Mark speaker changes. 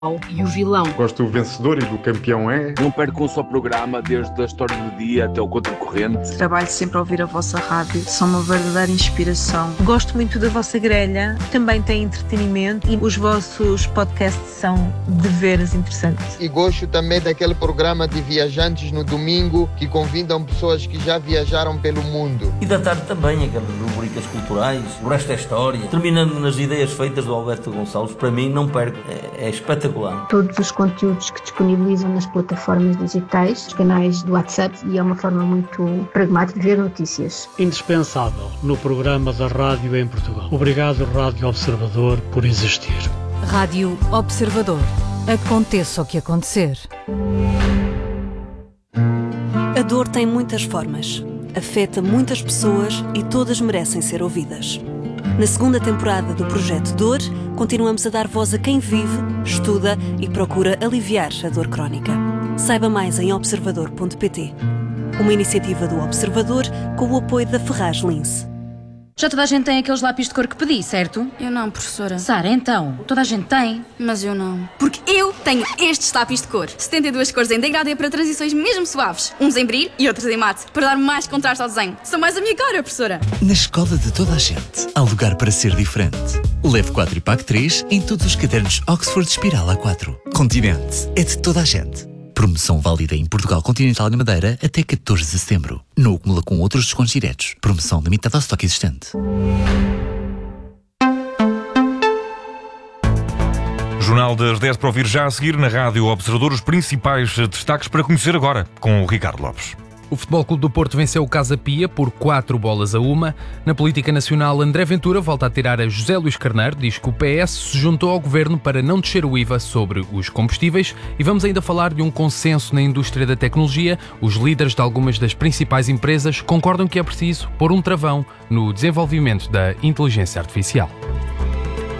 Speaker 1: e o vilão.
Speaker 2: Gosto do vencedor e do campeão é.
Speaker 3: Não perco um só programa, desde a história do dia até o contracorrente.
Speaker 4: Trabalho sempre a ouvir a vossa rádio, são uma verdadeira inspiração.
Speaker 5: Gosto muito da vossa grelha, também tem entretenimento e os vossos podcasts são de veras interessantes.
Speaker 6: E gosto também daquele programa de viajantes no domingo que convidam pessoas que já viajaram pelo mundo.
Speaker 7: E da tarde também, aquelas rubricas culturais, o resto é história. Terminando nas ideias feitas do Alberto Gonçalves, para mim não perco, é espetacular.
Speaker 8: Todos os conteúdos que disponibilizam nas plataformas digitais, os canais do WhatsApp, e é uma forma muito pragmática de ver notícias.
Speaker 9: Indispensável no programa da rádio em Portugal. Obrigado, Rádio Observador, por existir.
Speaker 10: Rádio Observador. Aconteça o que acontecer.
Speaker 11: A dor tem muitas formas, afeta muitas pessoas e todas merecem ser ouvidas. Na segunda temporada do Projeto Dor, continuamos a dar voz a quem vive, estuda e procura aliviar a dor crónica. Saiba mais em observador.pt. Uma iniciativa do Observador com o apoio da Ferraz Lince.
Speaker 12: Já toda a gente tem aqueles lápis de cor que pedi, certo?
Speaker 13: Eu não, professora.
Speaker 12: Sara, então, toda a gente tem.
Speaker 13: Mas eu não. Porque eu tenho estes lápis de cor. 72 cores em degradê para transições mesmo suaves. Uns em brilho e outros em mate, para dar mais contraste ao desenho. São mais a minha cara, professora.
Speaker 14: Na escola de toda a gente, há lugar para ser diferente. Leve 4 e pague 3 em todos os cadernos Oxford Espiral A4. Continente é de toda a gente. Promoção válida em Portugal Continental e Madeira até 14 de setembro. Não acumula com outros descontos diretos. Promoção limitada ao estoque existente.
Speaker 15: Jornal das 10 para ouvir já a seguir na Rádio Observador. Os principais destaques para conhecer agora com o Ricardo Lopes.
Speaker 16: O Futebol Clube do Porto venceu o Casa Pia por 4-1. Na política nacional, André Ventura volta a tirar a José Luís Carneiro, diz que o PS se juntou ao governo para não descer o IVA sobre os combustíveis, e vamos ainda falar de um consenso na indústria da tecnologia. Os líderes de algumas das principais empresas concordam que é preciso pôr um travão no desenvolvimento da inteligência artificial.